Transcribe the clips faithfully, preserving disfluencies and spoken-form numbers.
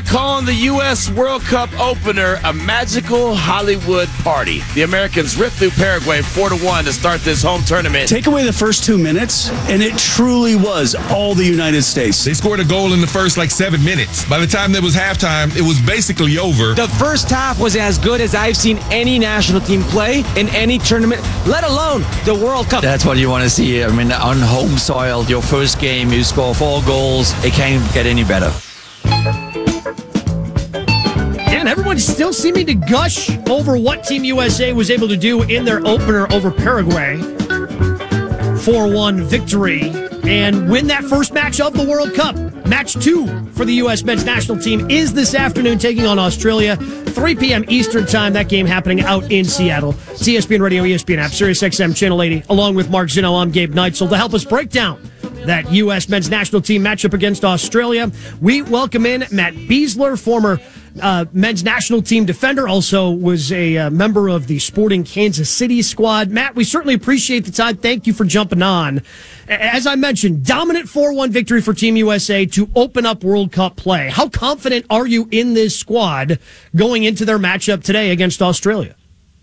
They're calling the U S World Cup opener a magical Hollywood party. The Americans ripped through Paraguay four to one to start this home tournament. Take away the first two minutes, and it truly was all the United States. They scored a goal in the first, like, seven minutes. By the time there was halftime, it was basically over. The first half was as good as I've seen any national team play in any tournament, let alone the World Cup. That's what you want to see. I mean, on home soil, your first game, you score four goals. It can't get any better. And everyone's still seeming to gush over what Team U S A was able to do in their opener over Paraguay. four one victory and win that first match of the World Cup. Match two for the U S men's national team is this afternoon, taking on Australia, three p.m. Eastern time. That game happening out in Seattle. C S B N Radio, E S P N app, Sirius X M Channel eighty. Along with Mark Zinno, I'm Gabe Neitzel. To help us break down that U S men's national team matchup against Australia, we welcome in Matt Besler, former uh, men's national team defender, also was a uh, member of the Sporting Kansas City squad. Matt, we certainly appreciate the time. Thank you for jumping on. As I mentioned, dominant four one victory for Team U S A to open up World Cup play. How confident are you in this squad going into their matchup today against Australia?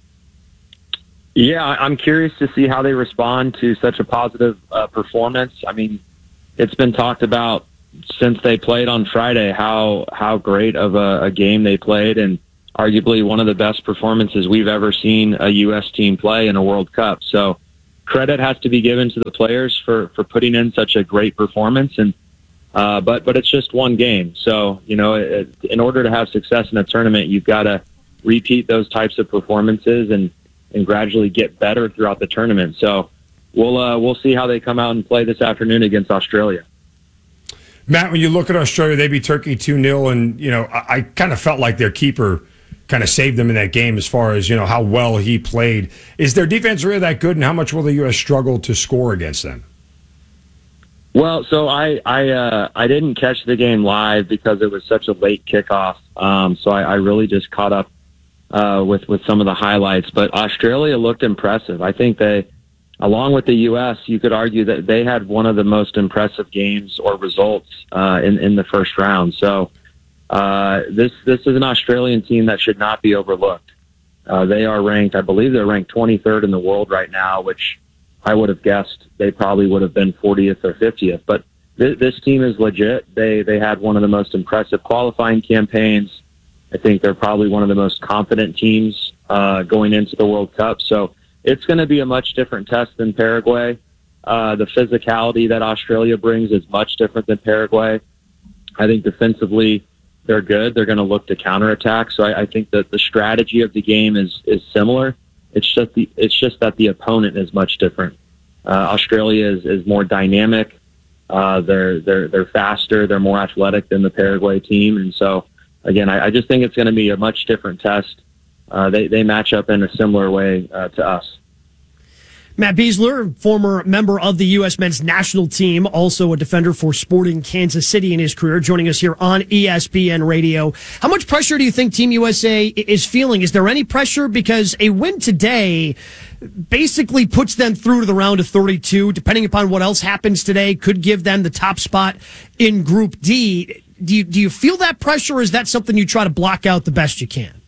Yeah, I'm curious to see how they respond to such a positive uh, performance. I mean, it's been talked about since they played on Friday how how great of a, a game they played, and arguably one of the best performances we've ever seen a U S team play in a World Cup. So credit has to be given to the players for, for putting in such a great performance. And uh, but but it's just one game. So, you know, it, in order to have success in a tournament, you've got to repeat those types of performances and, and gradually get better throughout the tournament. So we'll uh, we'll see how they come out and play this afternoon against Australia. Matt, when you look at Australia, they beat Turkey two nil, and, you know, I, I kind of felt like their keeper kind of saved them in that game as far as, you know, how well he played. Is their defense really that good, and how much will the U S struggle to score against them? Well, so I I, uh, I didn't catch the game live because it was such a late kickoff, um, so I, I really just caught up uh, with, with some of the highlights. But Australia looked impressive. I think they, along with the U S, you could argue that they had one of the most impressive games or results uh, in, in the first round. So uh, this this is an Australian team that should not be overlooked. Uh, they are ranked, I believe they're ranked twenty-third in the world right now, which I would have guessed they probably would have been fortieth or fiftieth. But th- this team is legit. They they had one of the most impressive qualifying campaigns. I think they're probably one of the most confident teams uh, going into the World Cup. So it's going to be a much different test than Paraguay. Uh, the physicality that Australia brings is much different than Paraguay. I think defensively they're good. They're going to look to counterattack. So I, I think that the strategy of the game is is similar. It's just the it's just that the opponent is much different. Uh, Australia is, is more dynamic. Uh, they're they're they're faster. They're more athletic than the Paraguay team, and so again, I, I just think it's going to be a much different test. Uh, they they match up in a similar way uh, to us. Matt Besler, former member of the U S men's national team, also a defender for Sporting Kansas City in his career, joining us here on E S P N Radio. How much pressure do you think Team U S A is feeling? Is there any pressure? Because a win today basically puts them through to the round of thirty-two. Depending upon what else happens today, could give them the top spot in Group D. Do you, do you feel that pressure, or is that something you try to block out the best you can?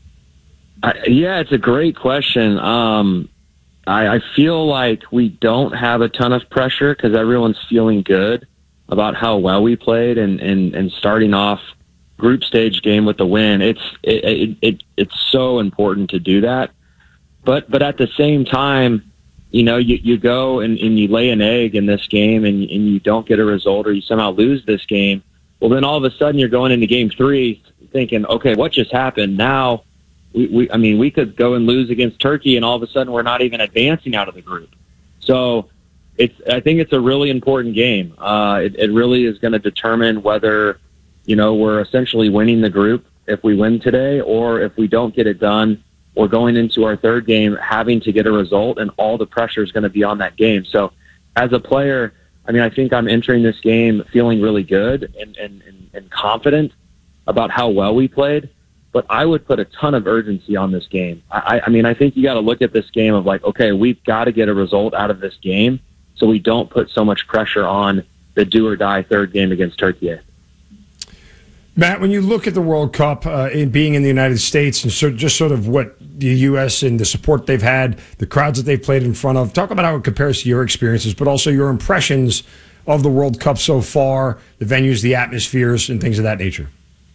Uh, yeah, it's a great question. Um, I, I feel like we don't have a ton of pressure because everyone's feeling good about how well we played and, and, and starting off group stage game with the win. It's it, it, it it's so important to do that. But but at the same time, you know, you, you go and, and you lay an egg in this game and, and you don't get a result or you somehow lose this game. Well, then all of a sudden you're going into game three thinking, okay, what just happened? Now, we, we I mean, we could go and lose against Turkey and all of a sudden we're not even advancing out of the group. So it's I think it's a really important game. Uh, it, it really is going to determine whether, you know, we're essentially winning the group if we win today, or if we don't get it done, we're going into our third game having to get a result, and all the pressure is going to be on that game. So as a player, I mean, I think I'm entering this game feeling really good and, and, and, and confident about how well we played, but I would put a ton of urgency on this game. I, I mean, I think you got to look at this game of like, okay, we've got to get a result out of this game so we don't put so much pressure on the do or die third game against Turkey. Matt, when you look at the World Cup uh, in being in the United States and so just sort of what the U S and the support they've had, the crowds that they've played in front of, talk about how it compares to your experiences, but also your impressions of the World Cup so far, the venues, the atmospheres, and things of that nature.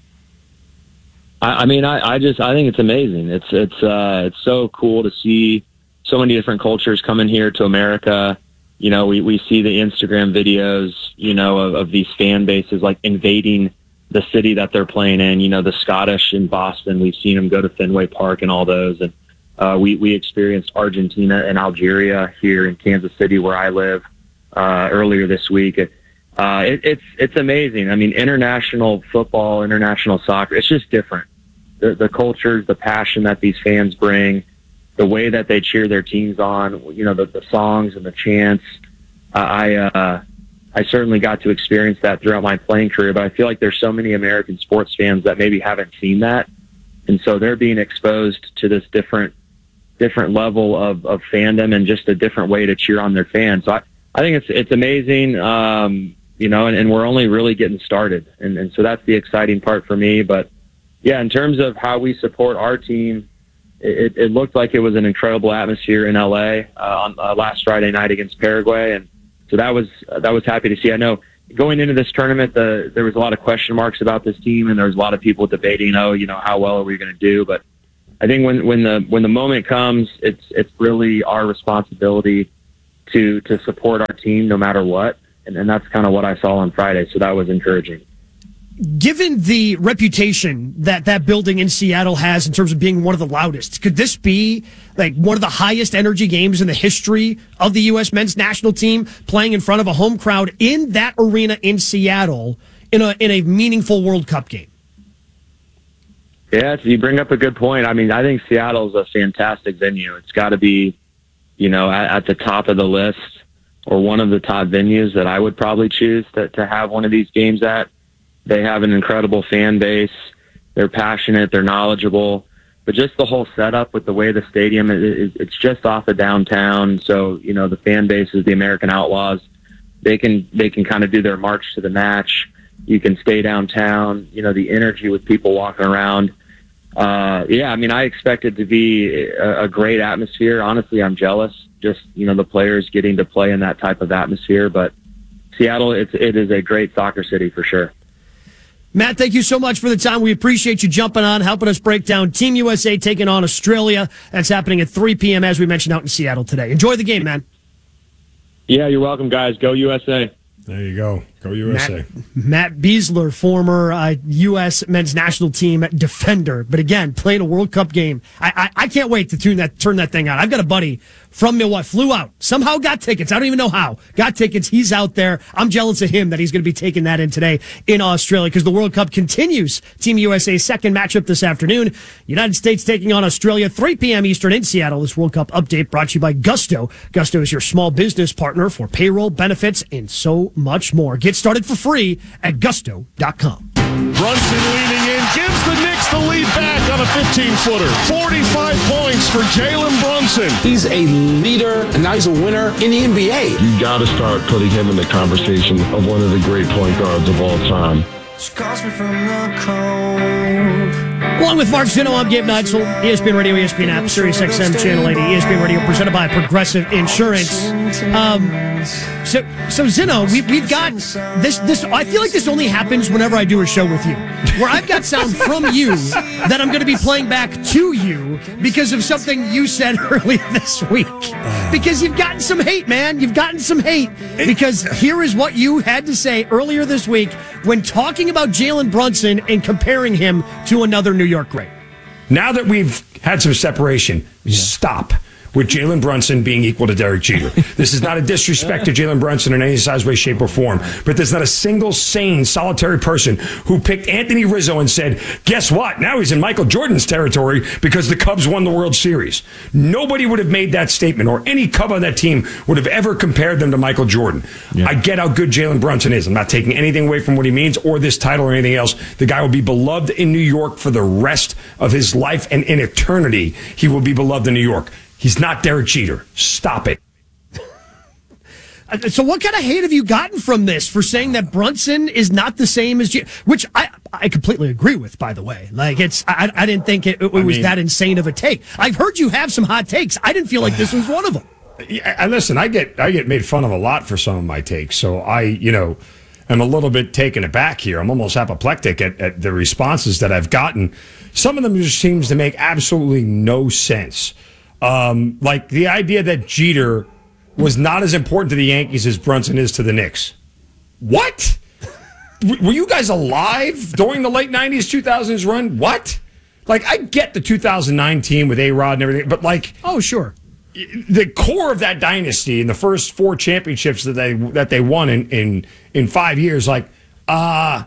I, I mean, I, I just I think it's amazing. It's it's uh, it's so cool to see so many different cultures coming here to America. You know, we, we see the Instagram videos, you know, of, of these fan bases like invading the city that they're playing in. You know, the Scottish in Boston, we've seen them go to Fenway Park and all those. And uh, we, we experienced Argentina and Algeria here in Kansas City, where I live, uh, earlier this week. Uh, it, it's, it's amazing. I mean, international football, international soccer, it's just different. The, the cultures, the passion that these fans bring, the way that they cheer their teams on, you know, the, the songs and the chants. Uh, I, uh, I certainly got to experience that throughout my playing career, but I feel like there's so many American sports fans that maybe haven't seen that. And so they're being exposed to this different, different level of, of fandom and just a different way to cheer on their fans. So I, I think it's, it's amazing. Um, you know, and, and we're only really getting started. And, and so that's the exciting part for me. But yeah, in terms of how we support our team, it, it looked like it was an incredible atmosphere in L A uh, on uh, last Friday night against Paraguay. And so that was uh, that was happy to see. I know going into this tournament, the, there was a lot of question marks about this team, and there was a lot of people debating, oh, you know, how well are we going to do? But I think when, when the when the moment comes, it's it's really our responsibility to to support our team no matter what, and, and that's kind of what I saw on Friday. So that was encouraging. Given the reputation that that building in Seattle has in terms of being one of the loudest, could this be like one of the highest energy games in the history of the U S men's national team, playing in front of a home crowd in that arena in Seattle in a in a meaningful World Cup game? Yeah, you bring up a good point. I mean, I think Seattle's a fantastic venue. It's got to be, you know, at, at the top of the list or one of the top venues that I would probably choose to, to have one of these games at. They have an incredible fan base. They're passionate. They're knowledgeable. But just the whole setup with the way the stadium is, it's just off of downtown. So, you know, the fan base is the American Outlaws. They can they can kind of do their march to the match. You can stay downtown. You know, the energy with people walking around. Uh, yeah, I mean, I expect it to be a, a great atmosphere. Honestly, I'm jealous. Just, you know, the players getting to play in that type of atmosphere. But Seattle, it's, it is a great soccer city for sure. Matt, thank you so much for the time. We appreciate you jumping on, helping us break down Team U S A taking on Australia. That's happening at three p.m., as we mentioned, out in Seattle today. Enjoy the game, man. Yeah, you're welcome, guys. Go U S A. There you go. Go U S A. Matt, Matt Besler, former uh, U S men's national team defender, but again, playing a World Cup game. I, I I can't wait to tune that turn that thing on. I've got a buddy from Milwaukee, flew out, somehow got tickets. I don't even know how. Got tickets. He's out there. I'm jealous of him that he's going to be taking that in today in Australia because the World Cup continues. Team U S A's second matchup this afternoon. United States taking on Australia, three p.m. Eastern in Seattle. This World Cup update brought to you by Gusto. Gusto is your small business partner for payroll, benefits, and so much more. Get started for free at gusto dot com. Brunson leaning in, gives the Knicks the lead back on a fifteen-footer. forty-five points for Jalen Brunson. He's a leader, and now he's a winner in the N B A. You got to start putting him in the conversation of one of the great point guards of all time. She calls me from the cold. Along with Mark Zinno, I'm Gabe Neitzel, E S P N Radio, E S P N app, Sirius X M Channel eighty, E S P N Radio, presented by Progressive Insurance. Um, so, so Zinno, we, we've got this. This I feel like this only happens whenever I do a show with you, where I've got sound from you that I'm going to be playing back to you because of something you said earlier this week. Because you've gotten some hate, man. You've gotten some hate because here is what you had to say earlier this week when talking about Jalen Brunson and comparing him to another New York great. Now that we've had some separation, yeah. Stop with Jalen Brunson being equal to Derek Jeter. This is not a disrespect to Jalen Brunson in any size, way, shape, or form, but there's not a single sane, solitary person who picked Anthony Rizzo and said, guess what? Now he's in Michael Jordan's territory because the Cubs won the World Series. Nobody would have made that statement, or any Cub on that team would have ever compared them to Michael Jordan. Yeah. I get how good Jalen Brunson is. I'm not taking anything away from what he means or this title or anything else. The guy will be beloved in New York for the rest of his life, and in eternity, he will be beloved in New York. He's not Derek Jeter. Stop it. So what kind of hate have you gotten from this for saying that Brunson is not the same as Jeter? Which I I completely agree with, by the way. Like, it's I, I didn't think it, it was mean, that insane of a take. I've heard you have some hot takes. I didn't feel like this was one of them. Yeah, and listen, I get I get made fun of a lot for some of my takes, so I, you know, am a little bit taken aback here. I'm almost apoplectic at, at the responses that I've gotten. Some of them just seems to make absolutely no sense. Um, like the idea that Jeter was not as important to the Yankees as Brunson is to the Knicks. What? Were you guys alive during the late nineties, two thousands run? What? Like, I get the two thousand nine team with A-Rod and everything, but like... Oh, sure. The core of that dynasty in the first four championships that they that they won in, in, in five years, like, uh,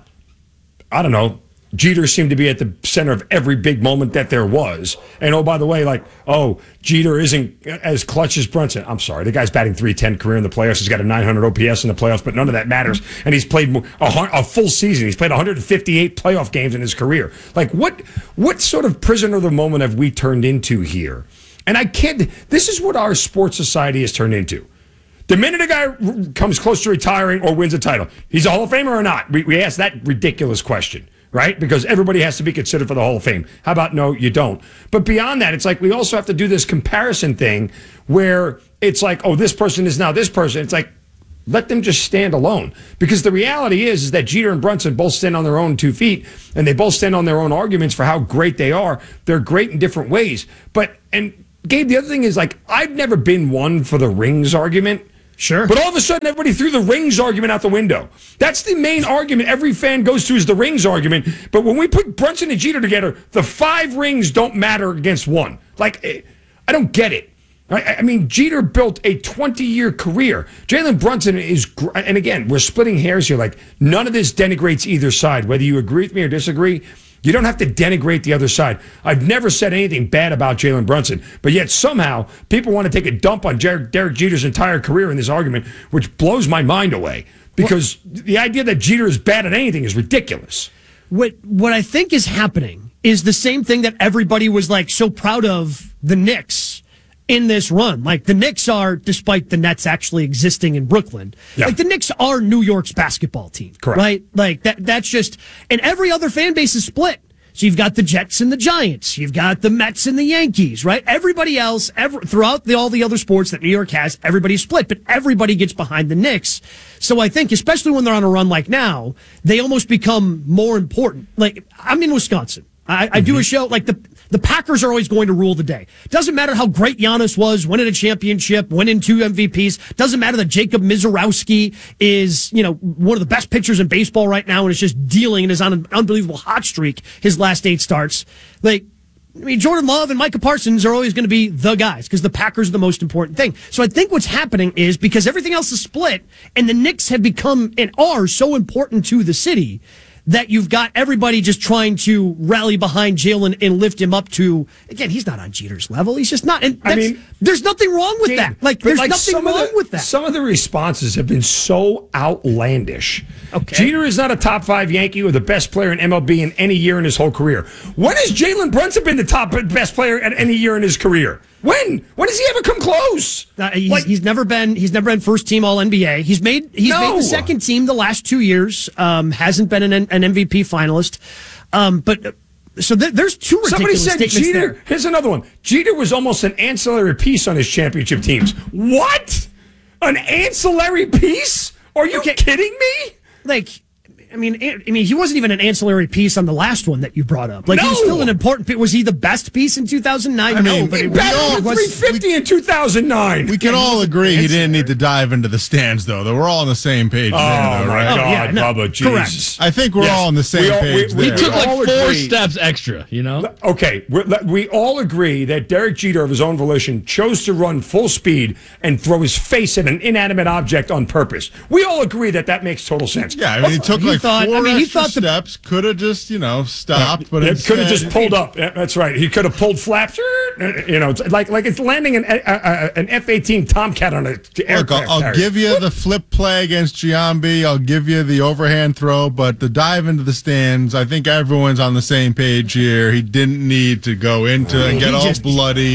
I don't know, Jeter seemed to be at the center of every big moment that there was. And, oh, by the way, like, oh, Jeter isn't as clutch as Brunson. I'm sorry. The guy's batting three ten career in the playoffs. He's got a nine hundred O P S in the playoffs, but none of that matters. And he's played a, a full season. He's played one hundred fifty-eight playoff games in his career. Like, what what sort of prisoner of the moment have we turned into here? And I can't, this is what our sports society has turned into. The minute a guy comes close to retiring or wins a title, he's a Hall of Famer or not? We, we ask that ridiculous question, right? Because everybody has to be considered for the Hall of Fame. How about no, you don't? But beyond that, it's like we also have to do this comparison thing where it's like, oh, this person is now this person. It's like, let them just stand alone. Because the reality is, is that Jeter and Brunson both stand on their own two feet, and they both stand on their own arguments for how great they are. They're great in different ways. But, and Gabe, the other thing is, like, I've never been one for the rings argument. Sure. But all of a sudden, everybody threw the rings argument out the window. That's the main argument every fan goes to, is the rings argument. But when we put Brunson and Jeter together, the five rings don't matter against one. Like, I don't get it. I mean, Jeter built a twenty-year career. Jalen Brunson is, and again, we're splitting hairs here. Like, none of this denigrates either side. Whether you agree with me or disagree, you don't have to denigrate the other side. I've never said anything bad about Jalen Brunson, but yet somehow people want to take a dump on Derek, Derek Jeter's entire career in this argument, which blows my mind away. Because well, the idea that Jeter is bad at anything is ridiculous. What what I think is happening is the same thing that everybody was like so proud of the Knicks in this run. Like, the Knicks are, despite the Nets actually existing in Brooklyn, yeah. like the Knicks are New York's basketball team. Correct. Right? Like that that's just, and every other fan base is split. So you've got the Jets and the Giants. You've got the Mets and the Yankees, right? Everybody else, ever, throughout the, all the other sports that New York has, everybody's split, but everybody gets behind the Knicks. So I think, especially when they're on a run like now, they almost become more important. Like, I'm in Wisconsin. I, I mm-hmm. do a show, like the the Packers are always going to rule the day. Doesn't matter how great Giannis was, winning a championship, winning two M V Ps. Doesn't matter that Jacob Mizorowski is, you know, one of the best pitchers in baseball right now and is just dealing and is on an unbelievable hot streak his last eight starts. Like, I mean, Jordan Love and Micah Parsons are always going to be the guys because the Packers are the most important thing. So I think what's happening is because everything else is split and the Knicks have become and are so important to the city that you've got everybody just trying to rally behind Jalen and lift him up to, again, he's not on Jeter's level. He's just not. And I mean, there's nothing wrong with that. Like, there's like nothing wrong the, with that. Some of the responses have been so outlandish. Okay. Jeter is not a top five Yankee or the best player in M L B in any year in his whole career. When has Jalen Brunson been the top best player at any year in his career? When? When has he ever come close? Uh, he's, like, he's never been. He's never been first team All N B A. He's made. He's no. made the second team the last two years. Um, hasn't been an, an M V P finalist. Um, but uh, so th- there's two ridiculous Somebody said statements Jeter. there. Here's another one. Jeter was almost an ancillary piece on his championship teams. What? An ancillary piece? Are you okay. kidding me? Like, I mean, I mean, he wasn't even an ancillary piece on the last one that you brought up. Like, no. he was still an important piece. Was he the best piece in two thousand nine? I mean, no, but he it batted was, three fifty we, in two thousand nine. We can yeah, all agree he didn't need to dive into the stands, though. Though we're all on the same page. Oh, there, though, my right? God, oh, yeah, no, Bubba, Jesus. correct. I think we're yes. all on the same all, page we, we, there. He took like four agree. steps extra, you know? Okay, we all agree that Derek Jeter, of his own volition, chose to run full speed and throw his face at an inanimate object on purpose. We all agree that that makes total sense. Yeah, I mean, he took he like thought, four I mean, he extra thought the, steps. Could have just, you know, stopped, but it could have instead, just pulled up. Yeah, that's right. He could have pulled flaps. You know, it's like like it's landing an uh, an F eighteen Tomcat on a aircraft. Look, I'll, I'll give you the flip play against Giambi. I'll give you the overhand throw, but the dive into the stands, I think everyone's on the same page here. He didn't need to go into and get all just, bloody.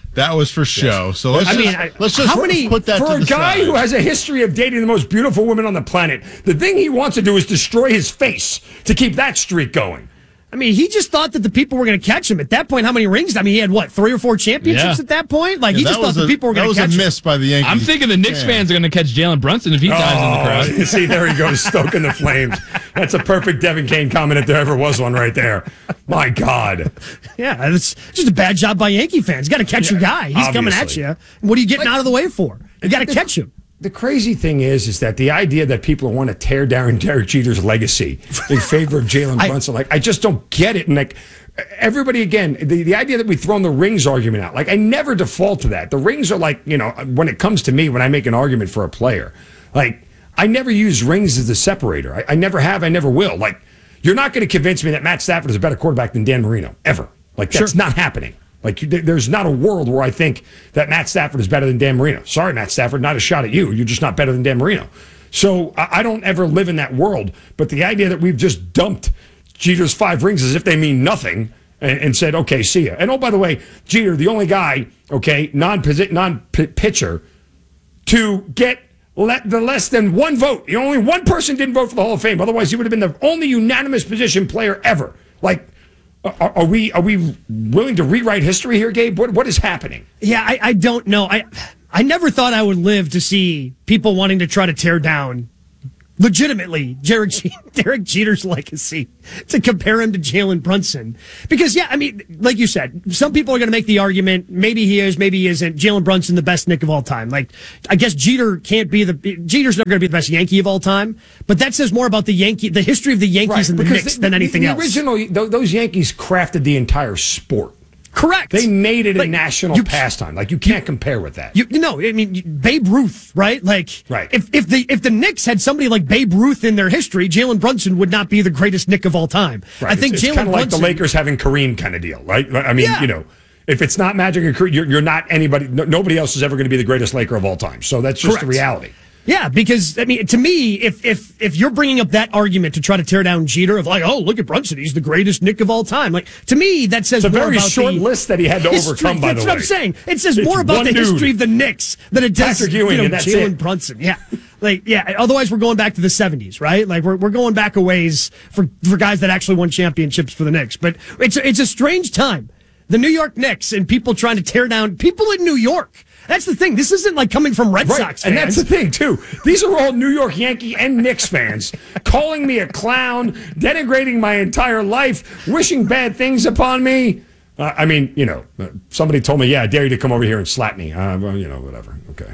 That was for show. So let's I just, mean, I, let's just how many, put that for to a the guy side. who has a history of dating the most beautiful women on the planet. The thing he wants to do is destroy his face to keep that streak going. I mean, he just thought that the people were going to catch him. At that point, how many rings? I mean, he had, what, three or four championships Yeah. at that point? Like, Yeah, he that just thought was the a- people were that going to was catch a him. miss by the Yankees. I'm thinking the Knicks Yeah. fans are going to catch Jalen Brunson if he dives in the crowd. Oh, see, there he goes, stoking the flames. That's a perfect Devin Kane comment if there ever was one right there. My God. Yeah, it's just a bad job by Yankee fans. You got to catch your guy. He's coming at obviously. you. What are you getting out of the way for? You got to catch him. The crazy thing is, is that the idea that people want to tear down Derek Jeter's legacy in favor of Jalen Brunson, like, I just don't get it. And like, everybody, again, the, the idea that we've thrown the rings argument out, like, I never default to that. The rings are like, you know, when it comes to me, when I make an argument for a player, like, I never use rings as a separator. I, I never have, I never will. Like, you're not going to convince me that Matt Stafford is a better quarterback than Dan Marino, ever. Like, that's Sure. not happening. Like, you, there's not a world where I think that Matt Stafford is better than Dan Marino. Sorry, Matt Stafford, not a shot at you. You're just not better than Dan Marino. So I, I don't ever live in that world. But the idea that we've just dumped Jeter's five rings as if they mean nothing and, and said, okay, see ya. And oh, by the way, Jeter, the only guy, okay, non-pitcher, non-pitcher, to get le- the less than one vote. The only one person didn't vote for the Hall of Fame. Otherwise, he would have been the only unanimous position player ever. Like, Are, are we are we willing to rewrite history here, Gabe? What what is happening? Yeah, I, I don't know. I I never thought I would live to see people wanting to try to tear down, legitimately, Derek, Derek Jeter's legacy, to compare him to Jalen Brunson. Because, yeah, I mean, like you said, some people are going to make the argument, maybe he is, maybe he isn't. Jalen Brunson, the best Knick of all time. Like, I guess Jeter can't be the, Jeter's never going to be the best Yankee of all time, but that says more about the Yankee, the history of the Yankees Right, and the because Knicks the- than the- anything the else. Original, th- those Yankees crafted the entire sport. Correct. They made it Like, a national you- pastime. Like, you can't compare with that. You, you know, I mean, Babe Ruth, right? Like, Right. If if the if the Knicks had somebody like Babe Ruth in their history, Jalen Brunson would not be the greatest Knick of all time. Right. I think it's, it's Jalen kind of like Brunson. the Lakers having Kareem kind of deal, right? I mean, Yeah. you know, if it's not Magic and Kareem, you're, you're not anybody. No, nobody else is ever going to be the greatest Laker of all time. So that's just Correct. the reality. Yeah, because I mean, to me, if if if you're bringing up that argument to try to tear down Jeter, of like, oh, look at Brunson, he's the greatest Knick of all time. Like, to me, that says It's a more very about short the list that he had to history. overcome, by the That's way. what I'm saying. It says It's more about one the dude. history of the Knicks than it does Patrick Ewing, you know, and that's Jalen it. Brunson. Yeah, like yeah. Otherwise, we're going back to the seventies, right? Like we're we're going back a ways for for guys that actually won championships for the Knicks. But it's a, it's a strange time. The New York Knicks and people trying to tear down people in New York. That's the thing. This isn't like coming from Red Right. Sox fans. And that's the thing, too. These are all New York Yankee and Knicks fans calling me a clown, denigrating my entire life, wishing bad things upon me. Uh, I mean, you know, uh, somebody told me, yeah, I dare you to come over here and slap me. Uh, well, you know, whatever. Okay.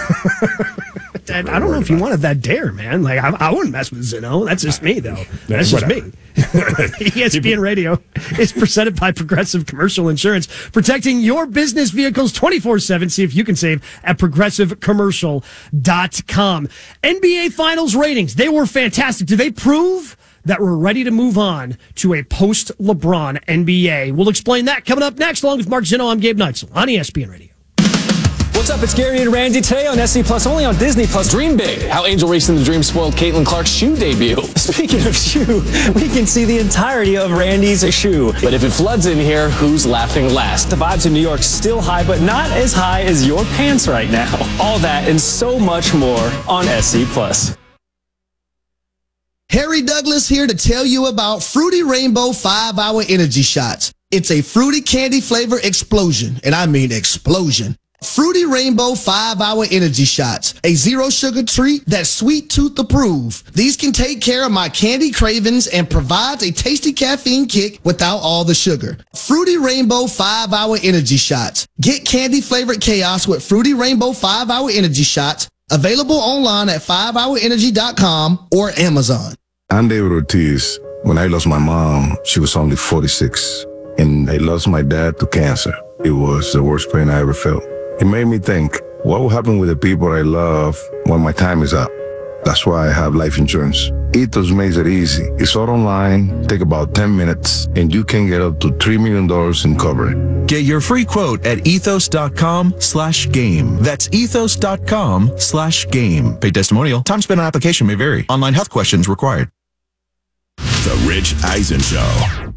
Dad, I don't know if you wanted that dare, man. Like, I, I wouldn't mess with Zeno. That's just me, though. That's just me. E S P N Radio is presented by Progressive Commercial Insurance, protecting your business vehicles twenty-four seven. See if you can save at progressive commercial dot com. N B A Finals ratings, they were fantastic. Do they prove that we're ready to move on to a post-LeBron N B A? We'll explain that coming up next, along with Mark Zeno. I'm Gabe Neitzel on E S P N Radio. What's up? It's Gary and Randy today on S C Plus, only on Disney Plus. Dream big. How Angel Racing the Dream spoiled Caitlin Clark's shoe debut. Speaking of shoe, we can see the entirety of Randy's shoe. But if it floods in here, who's laughing last? The vibes in New York still high, but not as high as your pants right now. All that and so much more on S C Plus. Harry Douglas here to tell you about Fruity Rainbow five hour Energy Shots. It's a fruity candy flavor explosion, and I mean explosion. Fruity Rainbow five hour Energy Shots, a zero sugar treat that's sweet tooth approved. These can take care of my candy cravings and provides a tasty caffeine kick without all the sugar. Fruity Rainbow five hour Energy Shots. Get candy flavored chaos with Fruity Rainbow five hour Energy Shots. Available online at five hour energy dot com or Amazon. I'm David Ortiz. When I lost my mom, she was only forty-six. And I lost my dad to cancer. It was the worst pain I ever felt. It made me think, what will happen with the people I love when my time is up? That's why I have life insurance. Ethos makes it easy. It's all online, take about ten minutes, and you can get up to three million dollars in coverage. Get your free quote at ethos.com slash game. That's ethos.com slash game. Paid testimonial. Time spent on application may vary. Online health questions required. The Rich Eisen Show.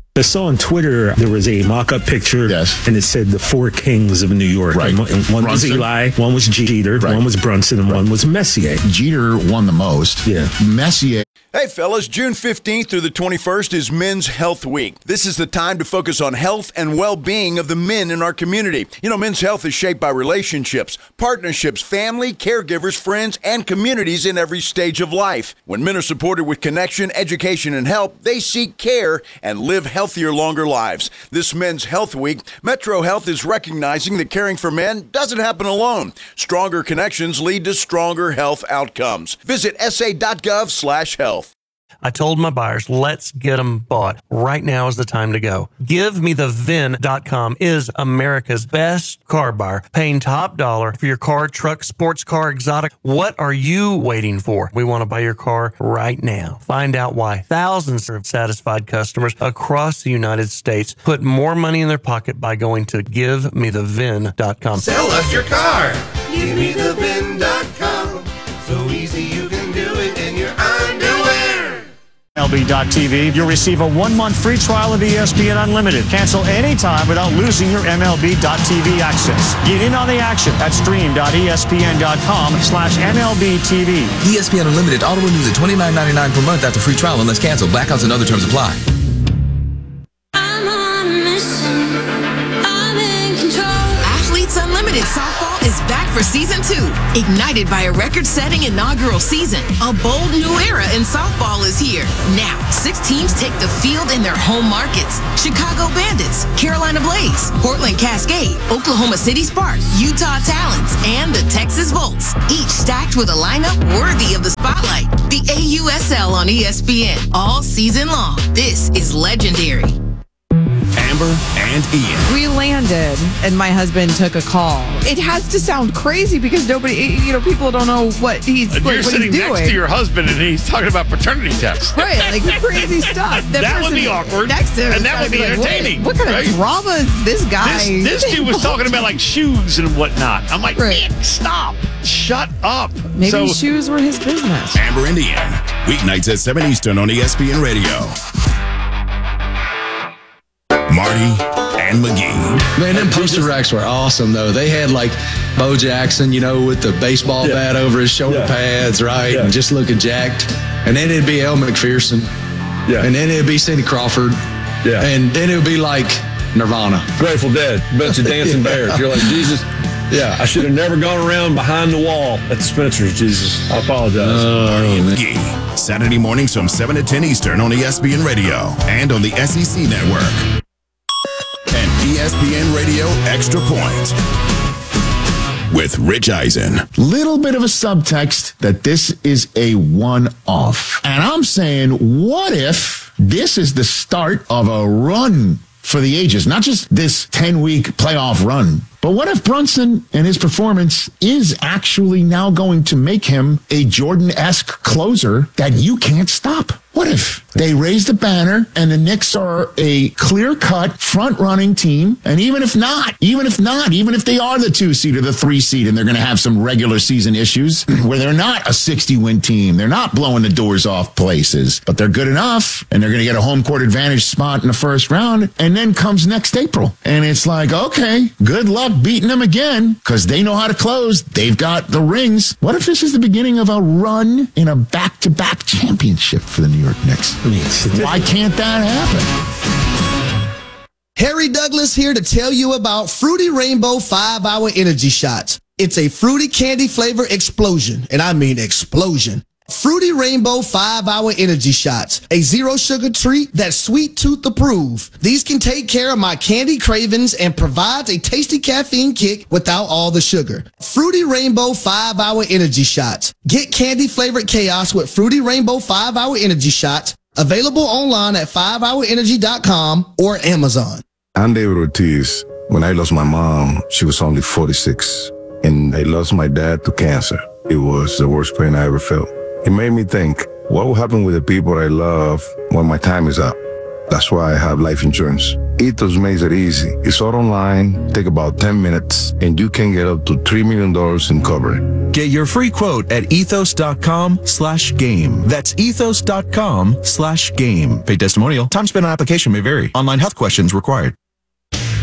I saw on Twitter there was a mock-up picture, yes, and it said the four kings of New York. Right. And one, and one was Eli, one was Jeter, right, one was Brunson, and right, one was Messier. Jeter won the most. Yeah. Messier. Hey fellas, June fifteenth through the twenty-first is Men's Health Week. This is the time to focus on health and well-being of the men in our community. You know, men's health is shaped by relationships, partnerships, family, caregivers, friends, and communities in every stage of life. When men are supported with connection, education, and help, they seek care and live healthier, longer lives. This Men's Health Week, Metro Health is recognizing that caring for men doesn't happen alone. Stronger connections lead to stronger health outcomes. Visit s a dot gov slash health. I told my buyers, let's get them bought. Right now is the time to go. Give Me The V I N dot com is America's best car buyer, paying top dollar for your car, truck, sports car, exotic. What are you waiting for? We want to buy your car right now. Find out why thousands of satisfied customers across the United States put more money in their pocket by going to Give Me The V I N dot com. Sell us your car. Give me the V I N dot com. So easy you can do it in your underwear. M L B dot T V, you'll receive a one-month free trial of E S P N Unlimited. Cancel anytime without losing your M L B dot T V access. Get in on the action at stream dot E S P N dot com slash M L B T V. E S P N Unlimited auto renews at twenty-nine ninety-nine per month after free trial unless canceled. Blackouts and other terms apply. Athletes Unlimited Softball is back for season two. Ignited by a record-setting inaugural season, a bold new era in softball is here. Now, six teams take the field in their home markets. Chicago Bandits, Carolina Blaze, Portland Cascade, Oklahoma City Sparks, Utah Talons, and the Texas Volts. Each stacked with a lineup worthy of the spotlight. The A U S L on E S P N all season long. This is legendary. Amber and Ian. We landed, and my husband took a call. It has to sound crazy because nobody, you know, people don't know what he's, And like, you're what sitting he's doing. next to your husband, and he's talking about paternity tests. Right, like crazy stuff. The that would person be awkward, next to him and that would be like, what- entertaining. What, kind right? of drama is this guy? This, this dude was talking about like shoes and whatnot. I'm like, Nick, stop, shut up. Maybe So- shoes were his business. Amber and Ian. Weeknights at seven Eastern on E S P N Radio. Marty and McGee. Man, them poster racks were awesome, though. They had, like, Bo Jackson, you know, with the baseball Yeah. bat over his shoulder Yeah. pads, right? Yeah. And just looking jacked. And then it'd be Elle McPherson. Yeah. And then it'd be Cindy Crawford. Yeah. And then it would be, like, Nirvana. Grateful Dead, bunch of dancing bears. You're like, Jesus, yeah, I should have never gone around behind the wall at Spencer's, Jesus. I apologize. Marty and McGee. Saturday mornings from seven to ten Eastern on E S P N Radio and on the S E C Network. And E S P N Radio Extra Point with Rich Eisen. Little bit of a subtext that this is a one-off. And I'm saying, what if this is the start of a run for the ages? Not just this ten-week playoff run, but what if Brunson and his performance is actually now going to make him a Jordan-esque closer that you can't stop? What if they raise the banner and the Knicks are a clear-cut front-running team? And even if not, even if not, even if they are the two seed or the three seed and they're going to have some regular season issues where they're not a sixty-win team, they're not blowing the doors off places, but they're good enough and they're going to get a home court advantage spot in the first round. And then comes next April. And it's like, okay, good luck beating them again because they know how to close. They've got the rings. What if this is the beginning of a run in a back-to-back championship for the New York Knicks? Why can't that happen? Harry Douglas here to tell you about Fruity Rainbow five hour Energy Shots. It's a fruity candy flavor explosion, and I mean explosion. Fruity Rainbow five hour Energy Shots, a zero sugar treat that's sweet tooth approved. These can take care of my candy cravings and provides a tasty caffeine kick without all the sugar. Fruity Rainbow five hour Energy Shots. Get candy flavored chaos with Fruity Rainbow five hour Energy Shots. Available online at five hour energy dot com or Amazon. I'm David Ortiz. When I lost my mom, she was only forty-six. And I lost my dad to cancer. It was the worst pain I ever felt. It made me think, what will happen with the people I love when my time is up? That's why I have life insurance. Ethos makes it easy. It's all online, take about ten minutes, and you can get up to three million dollars in coverage. Get your free quote at ethos.com slash game. That's ethos.com slash game. Paid testimonial. Time spent on application may vary. Online health questions required.